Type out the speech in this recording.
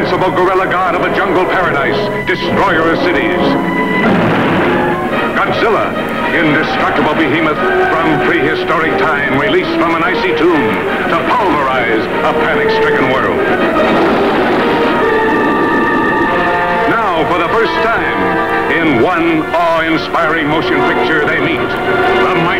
invincible gorilla god of a jungle paradise, destroyer of cities. Godzilla, indestructible behemoth from prehistoric time, released from an icy tomb to pulverize a panic-stricken world. Now, for the first time, in one awe-inspiring motion picture, they meet the mighty